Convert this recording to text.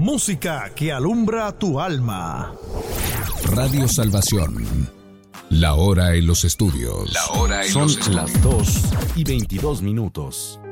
Música que alumbra tu alma. Radio Salvación. La hora en los estudios. Son las 2:22.